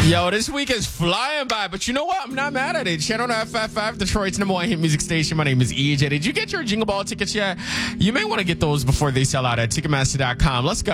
Yo, this week is flying by, but you know what? I'm not mad at it. Channel FFF, Detroit's #1 hit music station. My name is EJ. Did you get your Jingle Ball tickets yet? You may want to get those before they sell out at Ticketmaster.com. Let's go.